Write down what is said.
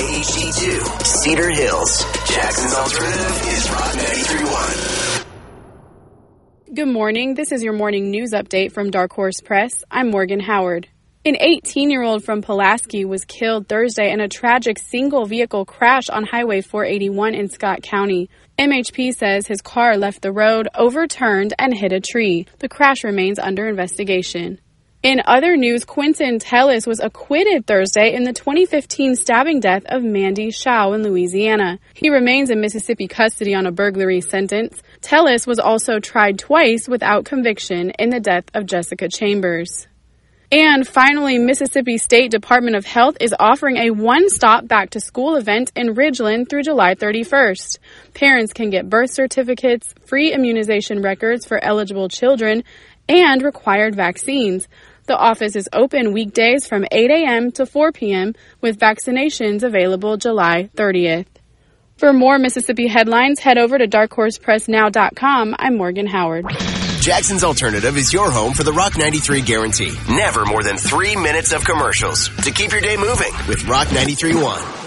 HD2, Cedar Hills. Jackson's Alternative is Rock 93.1. Good morning. This is your morning news update from Dark Horse Press. I'm Morgan Howard. An 18-year-old from Pulaski was killed Thursday in a tragic single-vehicle crash on Highway 481 in Scott County. MHP says his car left the road, overturned, and hit a tree. The crash remains under investigation. In other news, Quentin Tellis was acquitted Thursday in the 2015 stabbing death of Mandy Shao in Louisiana. He remains in Mississippi custody on a burglary sentence. Tellis was also tried twice without conviction in the death of Jessica Chambers. And finally, Mississippi State Department of Health is offering a one-stop back-to-school event in Ridgeland through July 31st. Parents can get birth certificates, free immunization records for eligible children, and required vaccines. The office is open weekdays from 8 a.m. to 4 p.m. with vaccinations available July 30th. For more Mississippi headlines, head over to darkhorsepressnow.com. I'm Morgan Howard. Jackson's Alternative is your home for the Rock 93 guarantee. Never more than 3 minutes of commercials to keep your day moving with Rock 93.1.